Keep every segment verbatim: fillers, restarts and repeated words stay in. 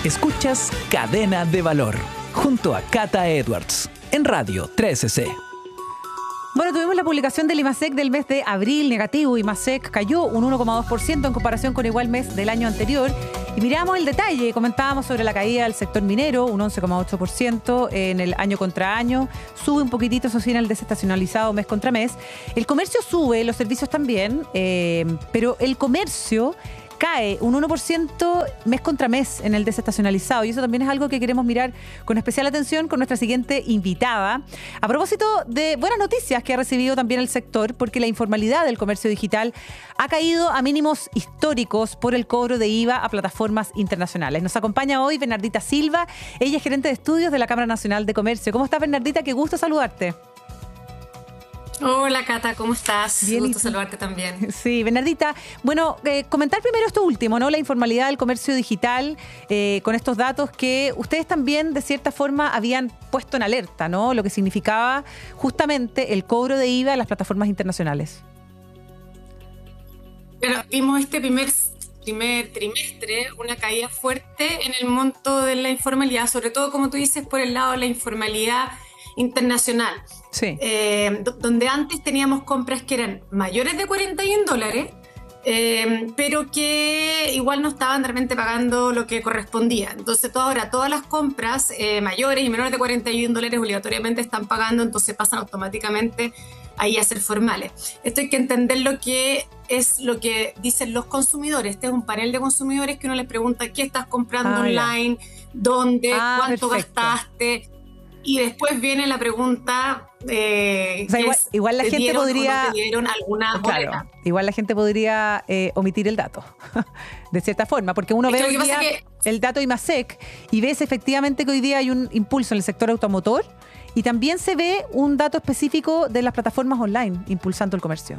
Escuchas Cadena de Valor, junto a Cata Edwards, en Radio trece C. Bueno, tuvimos la publicación del IMASEC del mes de abril negativo. IMASEC cayó un uno coma dos por ciento en comparación con igual mes del año anterior. Y miramos el detalle, comentábamos sobre la caída del sector minero, un once coma ocho por ciento en el año contra año. Sube un poquitito, eso sí, en el desestacionalizado mes contra mes. El comercio sube, los servicios también, eh, pero el comercio cae un uno por ciento mes contra mes en el desestacionalizado, y eso también es algo que queremos mirar con especial atención con nuestra siguiente invitada. A propósito de buenas noticias que ha recibido también el sector, porque la informalidad del comercio digital ha caído a mínimos históricos por el cobro de I V A a plataformas internacionales. Nos acompaña hoy Bernardita Silva, ella es gerente de estudios de la Cámara Nacional de Comercio. ¿Cómo estás, Bernardita? Qué gusto saludarte. Hola, Cata, ¿cómo estás? Bien, gusto saludarte también. Sí, Bernardita. Bueno, eh, comentar primero esto último, ¿no? La informalidad del comercio digital, eh, con estos datos que ustedes también, de cierta forma, habían puesto en alerta, ¿no? Lo que significaba justamente el cobro de I V A a las plataformas internacionales. Pero vimos este primer, primer trimestre una caída fuerte en el monto de la informalidad, sobre todo, como tú dices, por el lado de la informalidad internacional. Sí. Eh, do- donde antes teníamos compras que eran mayores de cuarenta y un dólares, eh, pero que igual no estaban realmente pagando lo que correspondía. Entonces, todo, ahora todas las compras eh, mayores y menores de cuarenta y un dólares obligatoriamente están pagando, entonces pasan automáticamente ahí a ser formales. Esto hay que entender lo que es lo que dicen los consumidores. Este es un panel de consumidores que uno les pregunta qué estás comprando Ah, ya. online, dónde, Ah, cuánto perfecto. gastaste. Y después viene la pregunta, eh, O sea, que igual- es, igual la ¿te gente dieron podría- o no te dieron alguna boleta? Claro, igual la gente podría eh, omitir el dato, de cierta forma, porque uno Es ve que lo hoy que pasa día es que- el dato IMASEC y ves efectivamente que hoy día hay un impulso en el sector automotor, y también se ve un dato específico de las plataformas online impulsando el comercio.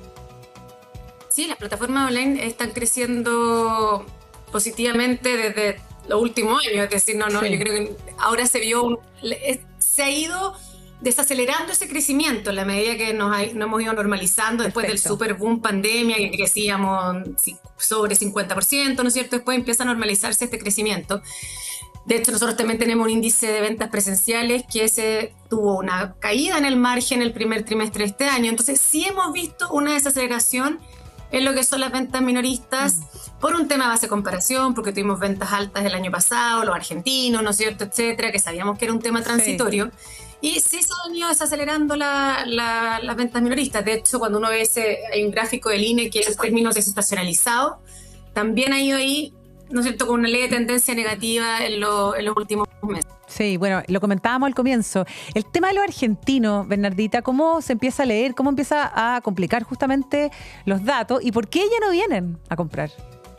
Sí, las plataformas online están creciendo positivamente desde los últimos años. Es decir, no, no, Sí. yo creo que ahora se vio, un- le- es- se ha ido desacelerando ese crecimiento en la medida que nos, ha- nos hemos ido normalizando después Perfecto. del super boom pandemia, que crecíamos ci- sobre cincuenta por ciento, ¿no es cierto? Después empieza a normalizarse este crecimiento. De hecho, nosotros también tenemos un índice de ventas presenciales que ese tuvo una caída en el margen el primer trimestre de este año. Entonces, sí hemos visto una desaceleración en lo que son las ventas minoristas, por un tema de base de comparación, porque tuvimos ventas altas el año pasado, los argentinos, ¿no es cierto?, etcétera, que sabíamos que era un tema transitorio. Y sí se han ido desacelerando la- la- las ventas minoristas. De hecho, cuando uno ve ese, hay un gráfico del I N E que es el término desestacionalizado, también ha ido ahí, ¿no es cierto?, con una leve tendencia negativa en, lo- en los últimos meses. Sí, bueno, lo comentábamos al comienzo. El tema de los argentinos, Bernardita, ¿cómo se empieza a leer? ¿Cómo empieza a complicar justamente los datos? ¿Y por qué ya no vienen a comprar?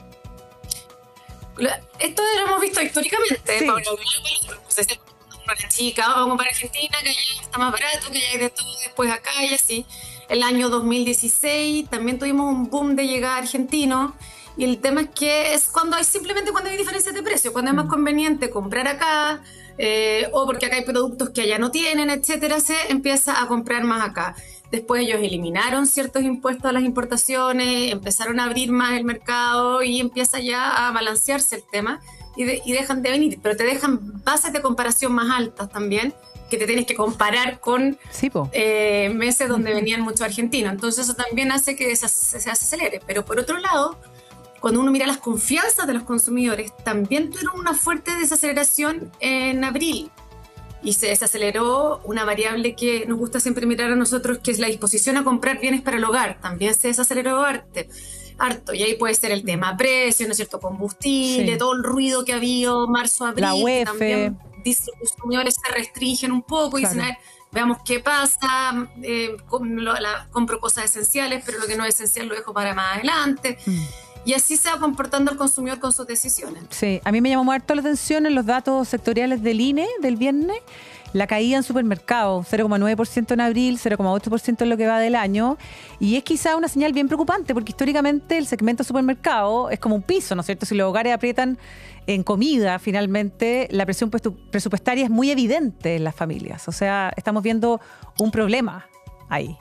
Esto lo hemos visto históricamente. Sí. Para una chica, vamos para Argentina, que allá está más barato, que allá hay de todo, después acá y así. El año dos mil dieciséis también tuvimos un boom de llegada argentino. Y el tema es que es cuando hay simplemente cuando hay diferencias de precio, cuando es más conveniente comprar acá, eh, o porque acá hay productos que allá no tienen, etcétera, se empieza a comprar más acá. Después ellos eliminaron ciertos impuestos a las importaciones, empezaron a abrir más el mercado y empieza ya a balancearse el tema y, de- y dejan de venir, pero te dejan bases de comparación más altas también, que te tienes que comparar con Sí, po. eh, meses donde venían muchos argentinos. Entonces eso también hace que se, se acelere. Pero por otro lado, cuando uno mira las confianzas de los consumidores, también tuvieron una fuerte desaceleración en abril. Y se desaceleró una variable que nos gusta siempre mirar a nosotros, que es la disposición a comprar bienes para el hogar. También se desaceleró arte, harto. Y ahí puede ser el tema precio, ¿no es cierto?, combustible, Sí. todo el ruido que ha habido marzo, abril. La que U E F. también dice, los consumidores se restringen un poco y Claro. dicen, a ver, veamos qué pasa, eh, com- lo- la- compro cosas esenciales, pero lo que no es esencial lo dejo para más adelante. Mm. Y así se va comportando el consumidor con sus decisiones. Sí, a mí me llamó harto la atención en los datos sectoriales del I N E del viernes, la caída en supermercados, cero coma nueve por ciento en abril, cero coma ocho por ciento en lo que va del año, y es quizá una señal bien preocupante, porque históricamente el segmento supermercado es como un piso, ¿no es cierto? Si los hogares aprietan en comida, finalmente la presión presu- presupuestaria es muy evidente en las familias, o sea, estamos viendo un problema ahí.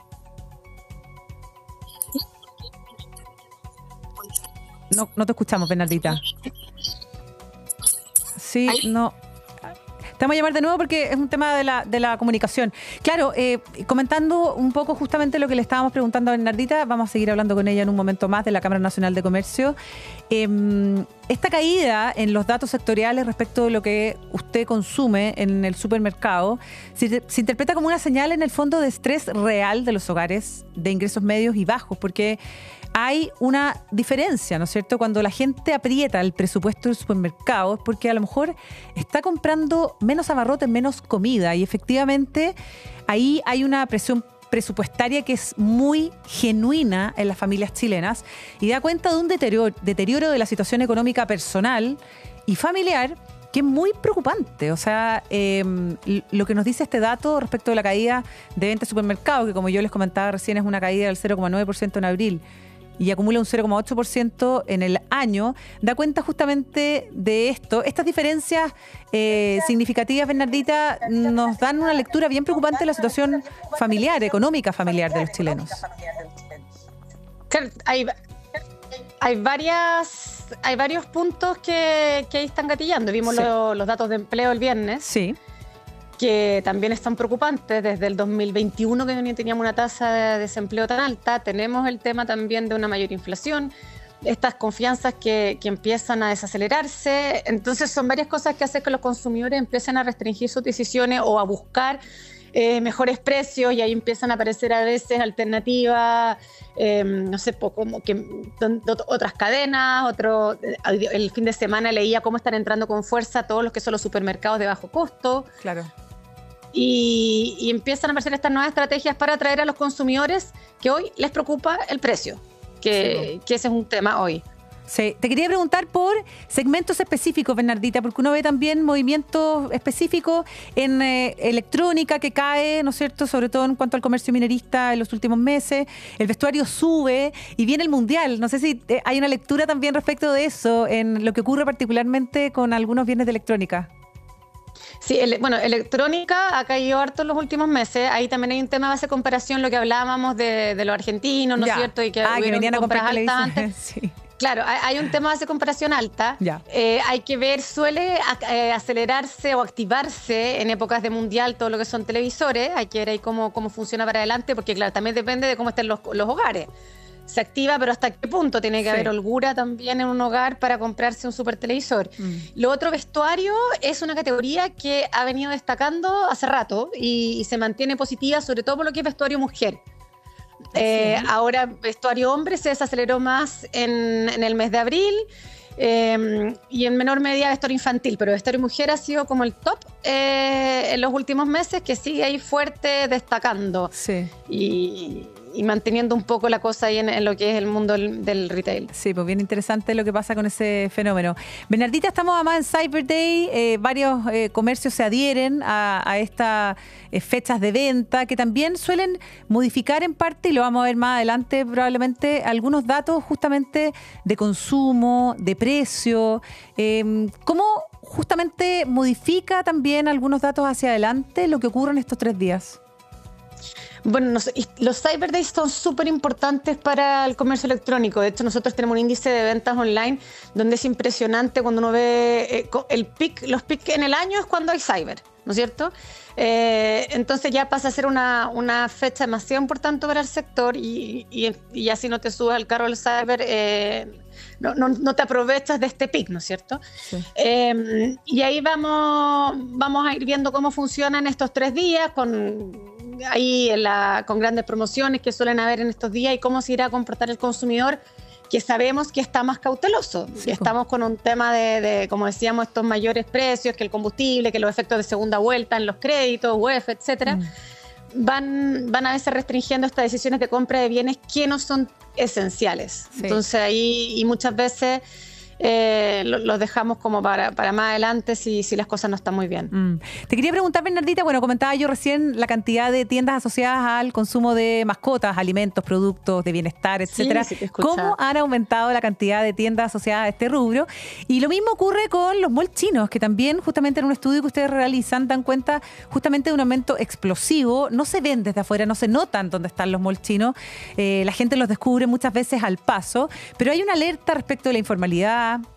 No, no te escuchamos, Bernardita. Sí, Ahí. no. Te vamos a llamar de nuevo porque es un tema de la, de la comunicación. Claro, eh, comentando un poco justamente lo que le estábamos preguntando a Bernardita, vamos a seguir hablando con ella en un momento más de la Cámara Nacional de Comercio. Eh, esta caída en los datos sectoriales respecto de lo que usted consume en el supermercado se, se interpreta como una señal en el fondo de estrés real de los hogares de ingresos medios y bajos, porque hay una diferencia, ¿no es cierto? Cuando la gente aprieta el presupuesto del supermercado es porque a lo mejor está comprando menos abarrotes, menos comida, y efectivamente ahí hay una presión presupuestaria que es muy genuina en las familias chilenas y da cuenta de un deterioro, deterioro de la situación económica personal y familiar que es muy preocupante. O sea, eh, lo que nos dice este dato respecto de la caída de ventas de supermercados, que como yo les comentaba recién es una caída del cero coma nueve por ciento en abril, y acumula un cero coma ocho por ciento en el año, da cuenta justamente de esto. Estas diferencias eh, significativas, Bernardita, nos dan una lectura bien preocupante de la situación familiar, económica familiar de los chilenos. Claro, hay, hay, varias, hay varios puntos que, que ahí están gatillando. Vimos sí. lo, los datos de empleo el viernes. Sí. Que también están preocupantes. Desde el dos mil veintiuno que no teníamos una tasa de desempleo tan alta, tenemos el tema también de una mayor inflación, estas confianzas que, que empiezan a desacelerarse. Entonces son varias cosas que hacen que los consumidores empiecen a restringir sus decisiones o a buscar eh, mejores precios, y ahí empiezan a aparecer a veces alternativas, eh, no sé, como que otras cadenas, otro, el fin de semana leía cómo están entrando con fuerza todos los que son los supermercados de bajo costo. Claro. Y, y empiezan a aparecer estas nuevas estrategias para atraer a los consumidores que hoy les preocupa el precio, que, sí. que ese es un tema hoy. Sí. Te quería preguntar por segmentos específicos, Bernardita, porque uno ve también movimientos específicos en eh, electrónica que cae, ¿no es cierto?, sobre todo en cuanto al comercio minorista en los últimos meses. El vestuario sube y viene el mundial. No sé si eh, hay una lectura también respecto de eso, en lo que ocurre particularmente con algunos bienes de electrónica. Sí, el, bueno, electrónica ha caído harto en los últimos meses. Ahí también hay un tema de base de comparación, lo que hablábamos de, de los argentinos, ¿no es cierto? Y que, ah, que venían a comprar altas antes. Sí. Claro, hay un tema de base de comparación alta. Eh, hay que ver, suele eh, acelerarse o activarse en épocas de mundial todo lo que son televisores. Hay que ver ahí cómo, cómo funciona para adelante, porque claro, también depende de cómo estén los, los hogares. Se activa, pero ¿hasta qué punto? Tiene que sí. haber holgura también en un hogar para comprarse un super televisor. Mm. Lo otro, vestuario, es una categoría que ha venido destacando hace rato y, y se mantiene positiva, sobre todo por lo que es vestuario mujer. Eh, sí. Ahora, vestuario hombre se desaceleró más en, en el mes de abril, eh, y en menor medida vestuario infantil, pero vestuario mujer ha sido como el top eh, en los últimos meses, que sigue ahí fuerte destacando. Sí. Y... y manteniendo un poco la cosa ahí en, en lo que es el mundo del, del retail. Sí, pues bien interesante lo que pasa con ese fenómeno. Bernardita, estamos además en Cyber Day, eh, varios eh, comercios se adhieren a, a estas eh, fechas de venta que también suelen modificar en parte, y lo vamos a ver más adelante probablemente, algunos datos justamente de consumo, de precio. Eh, ¿Cómo justamente modifica también algunos datos hacia adelante lo que ocurre en estos tres días? Bueno, no sé, los Cyber Days son súper importantes para el comercio electrónico. De hecho, nosotros tenemos un índice de ventas online donde es impresionante cuando uno ve eh, el pic, los pics en el año es cuando hay cyber, ¿no es cierto? Eh, entonces ya pasa a ser una, una fecha demasiado importante para el sector, y, y, y así no te subes al carro del cyber, eh, no, no, no te aprovechas de este pic, ¿no es cierto? Sí. Eh, y ahí vamos, vamos a ir viendo cómo funcionan estos tres días con... ahí en la, con grandes promociones que suelen haber en estos días, y cómo se irá a comportar el consumidor, que sabemos que está más cauteloso, sí, que estamos con un tema de, de, como decíamos, estos mayores precios, que el combustible, que los efectos de segunda vuelta en los créditos, U E F, etcétera, mm. van, van a veces restringiendo estas decisiones de compra de bienes que no son esenciales. Sí. Entonces ahí, y muchas veces Eh, los lo dejamos como para, para más adelante si, si las cosas no están muy bien. Mm. Te quería preguntar, Bernardita, bueno, comentaba yo recién la cantidad de tiendas asociadas al consumo de mascotas, alimentos, productos de bienestar, etcétera. Sí, sí, ¿Cómo han aumentado la cantidad de tiendas asociadas a este rubro? Y lo mismo ocurre con los malls chinos, que también justamente en un estudio que ustedes realizan dan cuenta justamente de un aumento explosivo. No se ven desde afuera, no se notan dónde están los malls chinos. Eh, la gente los descubre muchas veces al paso, pero hay una alerta respecto de la informalidad,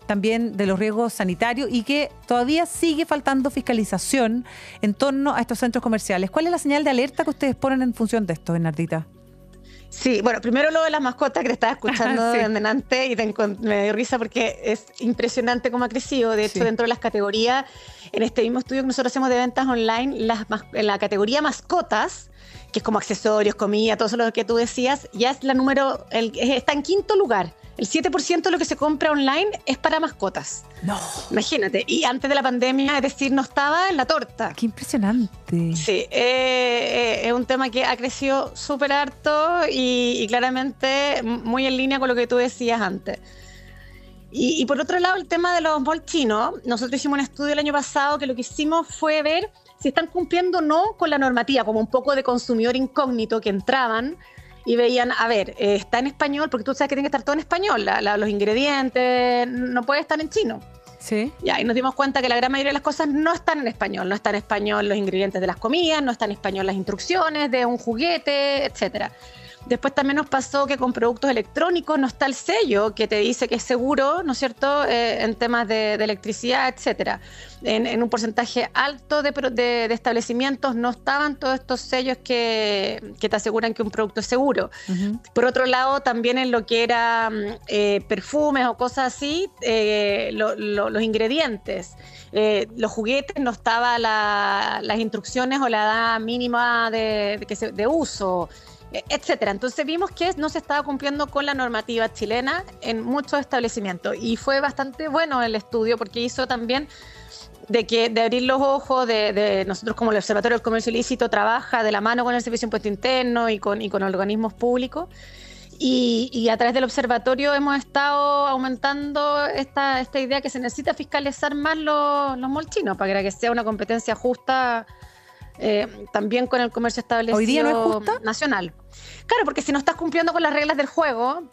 también de los riesgos sanitarios y que todavía sigue faltando fiscalización en torno a estos centros comerciales. ¿Cuál es la señal de alerta que ustedes ponen en función de esto, Bernardita? Sí, bueno, primero lo de las mascotas que te estaba escuchando sí. en delante y te encont- me dio risa porque es impresionante cómo ha crecido. De hecho, Sí. dentro de las categorías, en este mismo estudio que nosotros hacemos de ventas online, las mas- en la categoría mascotas, que es como accesorios, comida, todo eso lo que tú decías, ya es la número, el, está en quinto lugar. El siete por ciento de lo que se compra online es para mascotas. No. Imagínate. Y antes de la pandemia, es decir, no estaba en la torta. Qué impresionante. Sí, eh, eh, es un tema que ha crecido súper harto y, y claramente muy en línea con lo que tú decías antes. Y, y por otro lado, el tema de los malls chinos, nosotros hicimos un estudio el año pasado que lo que hicimos fue ver si están cumpliendo o no con la normativa, como un poco de consumidor incógnito que entraban y veían, a ver, eh, está en español, porque tú sabes que tiene que estar todo en español, la, la, los ingredientes, no puede estar en chino. Sí. Ya, y nos dimos cuenta que la gran mayoría de las cosas no están en español. No están en español los ingredientes de las comidas, no están en español las instrucciones de un juguete, etcétera. Después también nos pasó que con productos electrónicos no está el sello que te dice que es seguro, ¿no es cierto?, eh, en temas de, de electricidad, etcétera. En, en un porcentaje alto de, de, de establecimientos no estaban todos estos sellos que, que te aseguran que un producto es seguro. Uh-huh. Por otro lado, también en lo que era eh, perfumes o cosas así, eh, lo, lo, los ingredientes. Eh, los juguetes no estaban la, las instrucciones o la edad mínima de, de, que se, de uso, etcétera. Entonces vimos que no se estaba cumpliendo con la normativa chilena en muchos establecimientos y fue bastante bueno el estudio porque hizo también de que de abrir los ojos de, de nosotros como el Observatorio del Comercio Ilícito trabaja de la mano con el Servicio de Impuesto Interno y con, y con organismos públicos y, y a través del observatorio hemos estado aumentando esta, esta idea que se necesita fiscalizar más los, los malls chinos para que sea una competencia justa. Eh, también con el comercio establecido ¿Hoy día no es justa? Nacional. Claro, porque si no estás cumpliendo con las reglas del juego,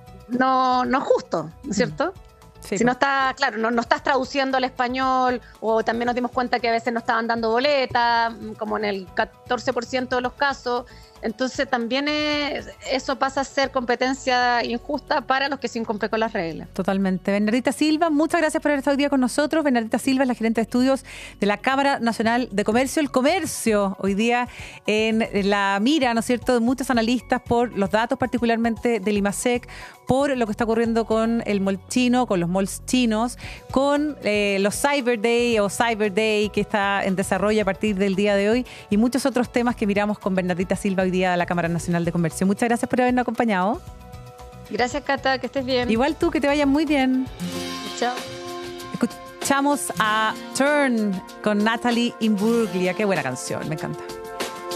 no, no es justo, ¿no es cierto? Sí, si no está, claro, no, no estás traduciendo al español, o también nos dimos cuenta que a veces no estaban dando boletas, como en el catorce por ciento de los casos. Entonces también es, eso pasa a ser competencia injusta para los que se incumplen con las reglas. Totalmente. Bernardita Silva, muchas gracias por estar hoy día con nosotros. Bernardita Silva es la gerente de estudios de la Cámara Nacional de Comercio. El comercio hoy día en la mira, ¿no es cierto?, de muchos analistas por los datos particularmente del IMASEC, por lo que está ocurriendo con el mall chino, con los malls chinos, con eh, los Cyber Day o Cyber Day que está en desarrollo a partir del día de hoy y muchos otros temas que miramos con Bernardita Silva hoy día de la Cámara Nacional de Comercio. Muchas gracias por habernos acompañado. Gracias, Cata, que estés bien. Igual tú, que te vayas muy bien. Chao. Escuchamos a Turn con Natalie Imbruglia. Qué buena canción, me encanta.